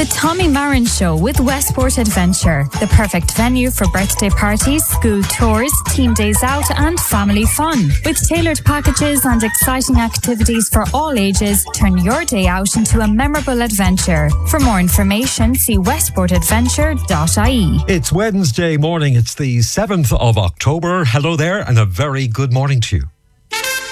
The Tommy Marin Show with Westport Adventure, the perfect venue for birthday parties, school tours, team days out and family fun. With tailored packages and exciting activities for all ages, turn your day out into a memorable adventure. For more information, see westportadventure.ie. It's Wednesday morning, it's the 7th of October. Hello there and a very good morning to you.